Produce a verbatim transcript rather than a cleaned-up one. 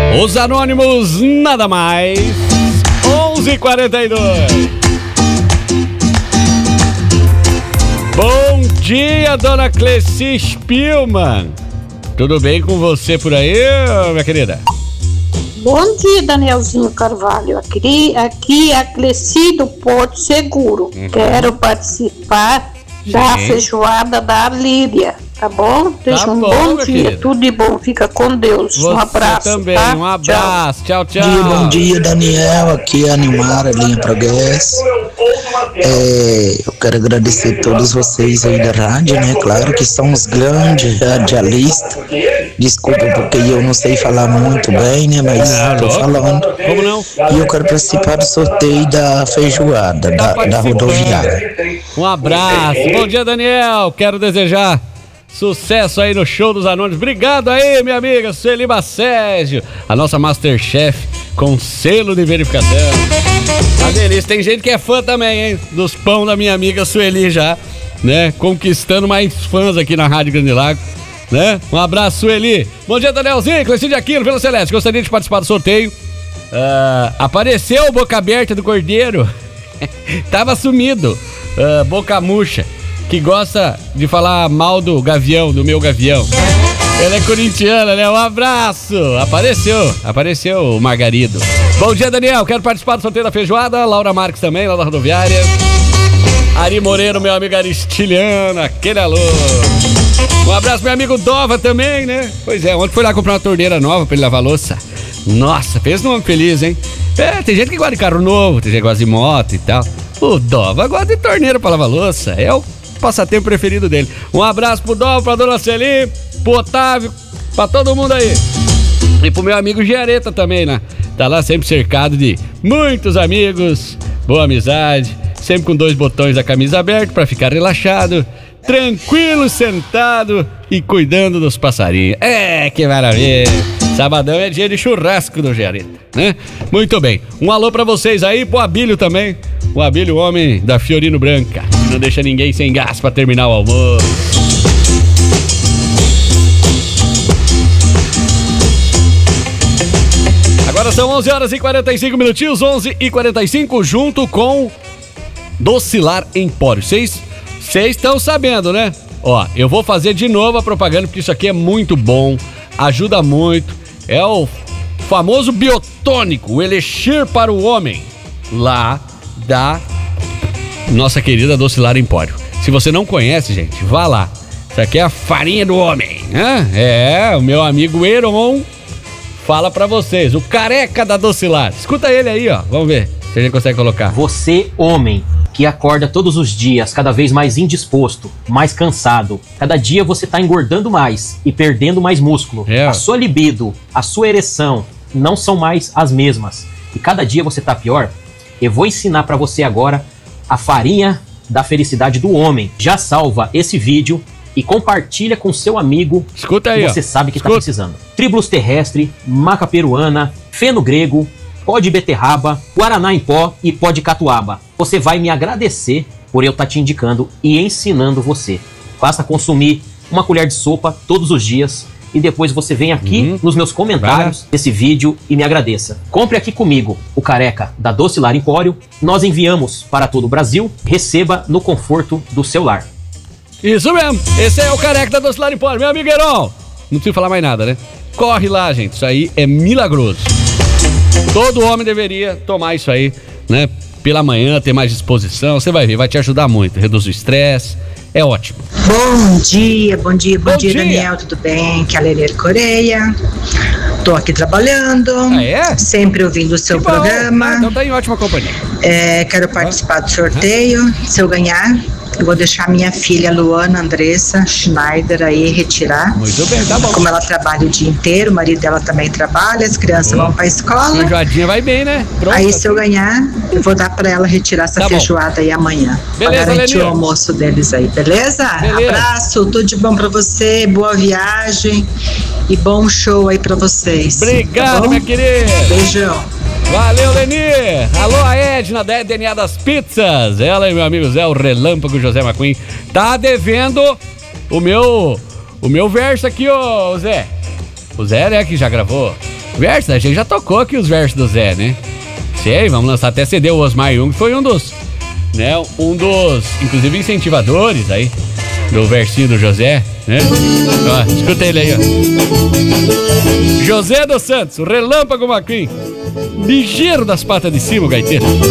Os Anônimos, nada mais. onze e quarenta e dois. Bom dia, dona Cleci Spielmann. Tudo bem com você por aí, minha querida? Bom dia, Danielzinho Carvalho. Aqui, aqui é a Cleci do Porto Seguro. Uhum. Quero participar Sim. da feijoada da Líria. Tá bom? Deixa tá um bom, bom dia. Querida. Tudo de bom. Fica com Deus. Você um abraço. também. Tá? Um abraço. Tchau, tchau. Bom dia, bom dia, Daniel. Aqui é a Animara, linha Progresso. É, eu quero agradecer a todos vocês aí da rádio, né? Claro que são os grandes radialistas. Desculpa porque eu não sei falar muito bem, né? Mas não, tô louco. falando. Como não? E eu quero participar do sorteio da feijoada, da, da rodoviária. Um abraço. Bom dia, Daniel. Quero desejar sucesso aí no Show dos Anônimos. Obrigado aí, minha amiga Sueli Bacégio, a nossa Masterchef com selo de verificação. A delícia, tem gente que é fã também, hein? Dos pão da minha amiga Sueli já, né? Conquistando mais fãs aqui na Rádio Grande Lago, né? Um abraço, Sueli. Bom dia, Danielzinho, Cleci de Aquino, Vila Celeste. Gostaria de participar do sorteio. Uh, apareceu o Boca Aberta do Cordeiro. Tava sumido. Uh, Boca Murcha, que gosta de falar mal do Gavião, do meu Gavião. Ela é corintiana, né? Um abraço! Apareceu, apareceu o Margarido. Bom dia, Daniel. Quero participar do sorteio da feijoada. Laura Marques também, lá da rodoviária. Ari Moreira, meu amigo Aristiliano, aquele alô. Um abraço, meu amigo Dova também, né? Pois é, ontem foi lá comprar uma torneira nova pra ele lavar louça. Nossa, fez um homem feliz, hein? É, tem gente que gosta de carro novo, tem gente que gosta de moto e tal. O Dova gosta de torneira pra lavar louça. É o passatempo preferido dele. Um abraço pro Dom, pra dona Celi, pro Otávio, pra todo mundo aí. E pro meu amigo Giareta também, né? Tá lá sempre cercado de muitos amigos, boa amizade, sempre com dois botões da camisa aberta pra ficar relaxado, tranquilo, sentado e cuidando dos passarinhos. É, que maravilha! Sabadão é dia de churrasco do Giareta, né? Muito bem. Um alô pra vocês aí, pro Abílio também. O Abílio, o homem da Fiorino Branca, que não deixa ninguém sem gás pra terminar o almoço. Agora são onze horas e quarenta e cinco minutinhos, onze e quarenta e cinco, junto com Docilar Empório. Vocês estão sabendo, né? Ó, eu vou fazer de novo a propaganda, porque isso aqui é muito bom, ajuda muito. É o famoso biotônico, o Elixir para o Homem, lá da nossa querida Docilar Empório. Se você não conhece, gente, vá lá. Isso aqui é a farinha do homem, né? É, o meu amigo Heron fala pra vocês, o careca da Docilar. Escuta ele aí, ó, vamos ver se a gente consegue colocar. Você, homem, que acorda todos os dias cada vez mais indisposto, mais cansado. Cada dia você tá engordando mais e perdendo mais músculo. É. A sua libido, a sua ereção não são mais as mesmas. E cada dia você tá pior. Eu vou ensinar pra você agora a farinha da felicidade do homem. Já salva esse vídeo e compartilha com seu amigo. Escuta aí, que você ó. sabe que Escuta. tá precisando. Tribulus terrestre, maca peruana, feno grego, pó de beterraba, guaraná em pó e pó de catuaba. Você vai me agradecer por eu estar te indicando e ensinando você. Basta consumir uma colher de sopa todos os dias e depois você vem aqui uhum. nos meus comentários desse vídeo e me agradeça. Compre aqui comigo o careca da Docilar Empório. Nós enviamos para todo o Brasil. Receba no conforto do seu lar. Isso mesmo. Esse é o careca da Docilar Empório. Meu amigo Heron. Não preciso falar mais nada, né? Corre lá, gente. Isso aí é milagroso. Todo homem deveria tomar isso aí, né? Pela manhã, ter mais disposição. Você vai ver, vai te ajudar muito. Reduz o estresse. É ótimo. Bom dia, bom dia, bom, bom dia, dia, Daniel, tudo bem? Que é a Lelê Coreia. Tô aqui trabalhando. Ah, é? Sempre ouvindo o seu que programa. Ah, então tá em ótima companhia. É, quero participar do sorteio. Se eu ganhar, eu vou deixar minha filha Luana Andressa Schneider aí retirar. Muito bem, tá bom. Como ela trabalha o dia inteiro, o marido dela também trabalha, as crianças oh. vão pra escola. Feijoadinha vai bem, né? Pronto. Aí se eu ganhar, eu vou dar pra ela retirar essa tá feijoada bom. aí amanhã. Beleza, pra garantir Lenir. o almoço deles aí, beleza? beleza? Abraço, tudo de bom pra você, boa viagem e bom show aí pra vocês. Obrigado, tá minha querida. Beijão. Valeu, Lenir! Alô, a Edna da D N A das Pizzas. Ela e meu amigo Zé, o Relâmpago José McQueen. Tá devendo o meu o meu verso aqui, ô Zé. O Zé, né, que já gravou. Versos, a gente já tocou aqui os versos do Zé, né? Sei, vamos lançar até C D. O Osmar Jung foi um dos, né? Um dos, inclusive, incentivadores aí do versinho do José, né? Ó, escuta ele aí, ó. José dos Santos, o Relâmpago McQueen, ligeiro das patas de cima, o gaiteiro.